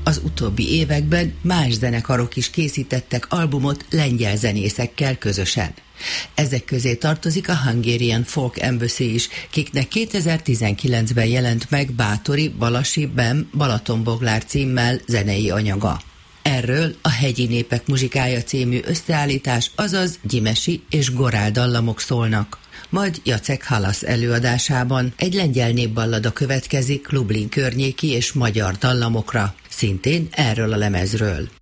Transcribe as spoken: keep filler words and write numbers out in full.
Az utóbbi években más zenekarok is készítettek albumot lengyel zenészekkel közösen. Ezek közé tartozik a Hungarian Folk Embassy is, kiknek kétezer-tizenkilencben jelent meg Báthori Balasi Bem Balatonboglár címmel zenei anyaga. Erről a Hegyi Népek Muzsikája című összeállítás, azaz gyimesi és gorál dallamok szólnak. Majd Jacek Halasz előadásában egy lengyel népballada következik Lublin környéki és magyar dallamokra, szintén erről a lemezről.